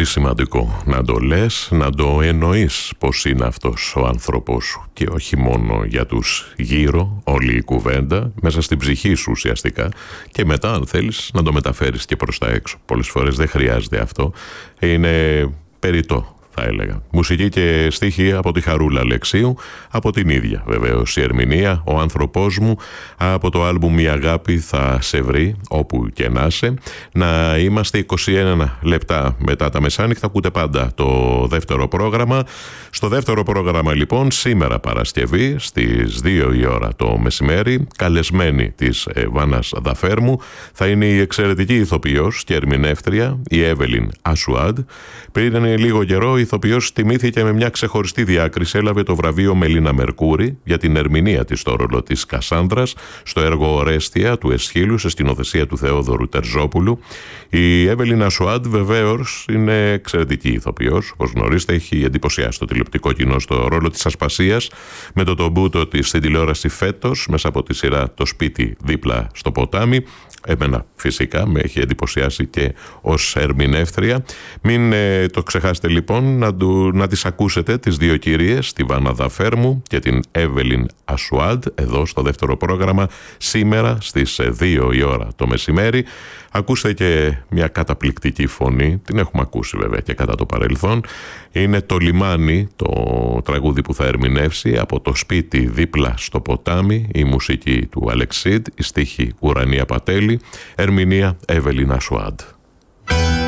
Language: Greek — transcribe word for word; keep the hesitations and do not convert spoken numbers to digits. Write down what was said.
πολύ σημαντικό να το λες, να το εννοείς πως είναι αυτός ο άνθρωπος σου και όχι μόνο για τους γύρω, όλη η κουβέντα, μέσα στην ψυχή σου ουσιαστικά, και μετά αν θέλεις να το μεταφέρεις και προς τα έξω. Πολλές φορές δεν χρειάζεται αυτό, είναι περιττό θα έλεγα. Μουσική και στίχη από τη Χαρούλα Αλεξίου, από την ίδια βεβαίως η ερμηνεία, ο άνθρωπός μου, από το άλμπουμ «Η αγάπη θα σε βρει όπου και να είσαι». Να είμαστε είκοσι ένα λεπτά μετά τα μεσάνυχτα, ακούτε πάντα το δεύτερο πρόγραμμα. Στο δεύτερο πρόγραμμα λοιπόν, σήμερα Παρασκευή στις δύο η ώρα το μεσημέρι, καλεσμένη της Βάνας Δαφέρμου θα είναι η εξαιρετική ηθοποιός και ερμηνεύτρια, η Εύελιν Ασουάντ. Πριν λίγο καιρό η ηθοποιός τιμήθηκε με μια ξεχωριστή διάκριση, έλαβε το βραβείο Μελίνα Μερκούρη για την ερμηνεία της στο ρόλο της Κασάνδρας στο έργο Ορέστια του Εσχύλου σε σκηνοθεσία του Θεόδωρου Τερζόπουλου. Η Εύελιν Ασουάντ βεβαίως είναι εξαιρετική ηθοποιός, όπως γνωρίζετε έχει εντυπωσιάσει το τηλεοπτικό κοινό στο ρόλο της Ασπασίας με το τομπούτο της στην τηλεόραση φέτος μέσα από τη σειρά «Το σπίτι δίπλα στο ποτάμι». Εμένα φυσικά με έχει εντυπωσιάσει και ως ερμηνεύτρια. Μην ε, το ξεχάσετε λοιπόν να, του, να τις ακούσετε τις δύο κυρίες, τη Βάνα Δαφέρμου και την Εύελιν Ασουάντ, εδώ στο δεύτερο πρόγραμμα σήμερα στις δύο η ώρα το μεσημέρι. Ακούστε και μια καταπληκτική φωνή, την έχουμε ακούσει βέβαια και κατά το παρελθόν. Είναι το λιμάνι, το τραγούδι που θα ερμηνεύσει, από το σπίτι δίπλα στο ποτάμι, η μουσική του Αλεξίδ, η στίχη Ουρανία Πατέλη, ερμηνεία Εύελιν Ασουάντ.